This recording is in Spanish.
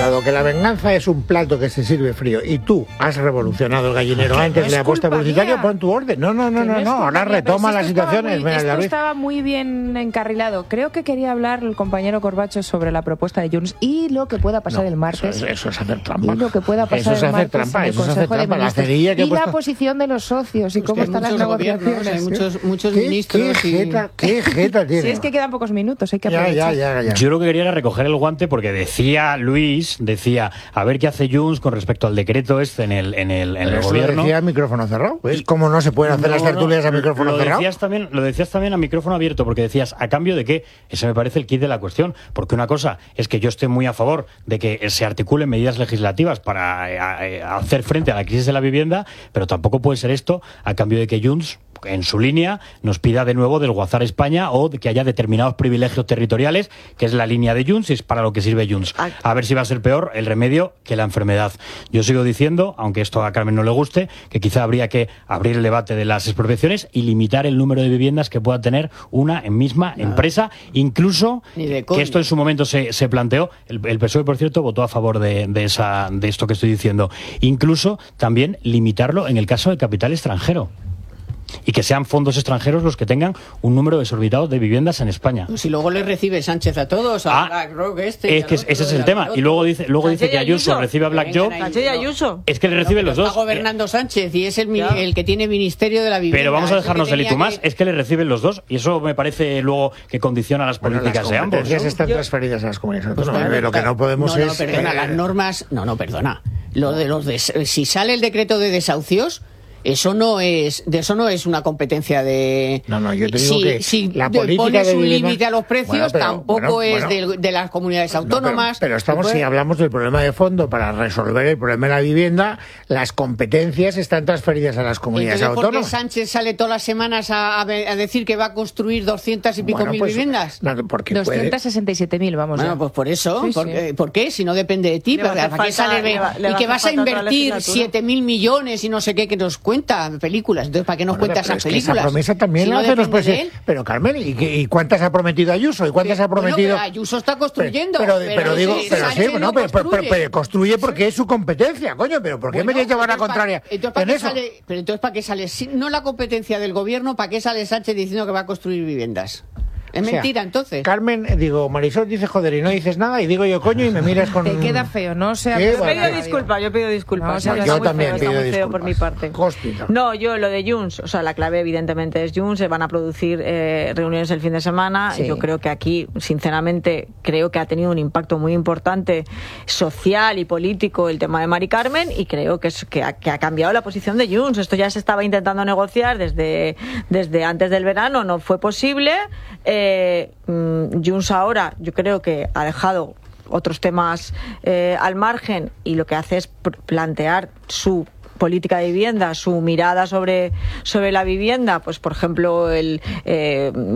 dado que la venganza es un plato que se sirve frío y tú has revolucionado el gallinero antes de la apuesta publicitaria, pon tu orden. No, ahora retoma las situaciones. Esto estaba muy bien encarrilado. Creo que quería hablar el compañero Corbacho sobre la propuesta de Junts y lo que pueda pasar el martes. Eso es hacer trampa. Y lo que pueda pasar el martes en el Consejo de Ministros. Y la posición de los socios y cómo están las negociaciones. Hay muchos ministros. ¿Qué jeta tiene? Si es que quedan pocos minutos, hay que aprovechar. Ya. Yo lo que quería era recoger el guante porque decía Luis, a ver qué hace Junts con respecto al decreto en el gobierno. Lo decía a micrófono cerrado. ¿Ves cómo no se pueden hacer las tertulias a micrófono cerrado? Lo decías también a micrófono abierto porque decías, ¿a cambio de qué? Ese me parece el kit de la cuestión. Porque una cosa es que yo esté muy a favor de que se articulen medidas legislativas para hacer frente a la crisis de la vivienda, pero tampoco puede ser esto a cambio de que Junts, en su línea, nos pida de nuevo desguazar España o de que haya determinados privilegios territoriales, que es la línea de Junts y es para lo que sirve Junts. A ver si va a ser peor el remedio que la enfermedad. Yo sigo diciendo, aunque esto a Carmen no le guste, que quizá habría que abrir el debate de las expropiaciones y limitar el número de viviendas que pueda tener una misma empresa, incluso que esto en su momento se planteó, el PSOE, por cierto, votó a favor de esto que estoy diciendo, incluso también limitarlo en el caso del capital extranjero. Y que sean fondos extranjeros los que tengan un número desorbitado de viviendas en España. Si luego le recibe Sánchez a todos, a BlackRock es que ese es el tema. Y luego dice que Ayuso recibe a BlackRock. Sánchez y Ayuso. Es que le reciben los dos. Está gobernando Sánchez y es el que tiene Ministerio de la Vivienda. Pero vamos a dejarnos del Itumás, es que le reciben los dos. Y eso me parece luego que condiciona las políticas de ambos. Las competencias están transferidas a las comunidades autónomas. Lo que no podemos es... Perdona, las normas... perdona. Si sale el decreto de desahucios... Eso no es una competencia de... yo te digo que si la política pones de un vivienda... límite a los precios, tampoco es de las comunidades autónomas. Pero si hablamos del problema de fondo para resolver el problema de la vivienda, las competencias están transferidas a las comunidades autónomas. ¿Por qué Sánchez sale todas las semanas a decir que va a construir 200 y pico mil viviendas? 267.000, vamos. Bueno, pues por eso. ¿Por qué? Si no depende de ti. Y que vas a invertir 7.000 millones y no sé qué que nos cuenta películas. Entonces, ¿para qué nos cuentas esas películas? Esa promesa también la hace después. Pero Carmen, ¿y cuántas ha prometido Ayuso? ¿Y cuántas ha prometido? Ayuso está construyendo. Pero construye porque es su competencia, coño. Pero ¿por qué me llevar la contraria? Entonces, ¿para qué sale? Si no la competencia del gobierno, ¿para qué sale Sánchez diciendo que va a construir viviendas? Es mentira, entonces. Carmen, Marisol dice joder y no dices nada y digo yo coño y me miras con... Te queda feo, no sea... Yo pido disculpas. Yo también pido disculpas. Feo por mi parte. No, yo lo de Junts, la clave evidentemente es Junts, se van a producir reuniones el fin de semana. Sí. Yo creo que aquí, sinceramente, creo que ha tenido un impacto muy importante social y político el tema de Mari Carmen y creo que ha cambiado la posición de Junts. Esto ya se estaba intentando negociar desde antes del verano, no fue posible. Junts ahora yo creo que ha dejado otros temas al margen y lo que hace es plantear su política de vivienda, su mirada sobre la vivienda, pues por ejemplo